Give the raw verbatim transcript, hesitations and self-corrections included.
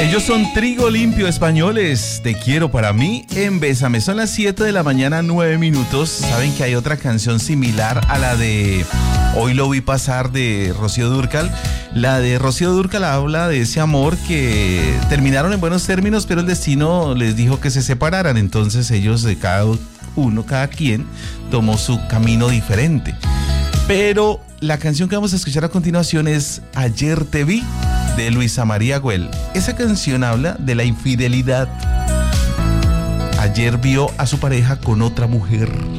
Ellos son Trigo Limpio Españoles, Te quiero para mí en Bésame. Son las siete de la mañana, nueve minutos. Saben que hay otra canción similar a la de Hoy lo vi pasar de Rocío Dúrcal. La de Rocío Dúrcal habla de ese amor que terminaron en buenos términos, pero el destino les dijo que se separaran. Entonces ellos, de cada uno, cada quien, tomó su camino diferente. Pero la canción que vamos a escuchar a continuación es Ayer te vi, de Luisa María Güell. Esa canción habla de la infidelidad. Ayer vio a su pareja con otra mujer.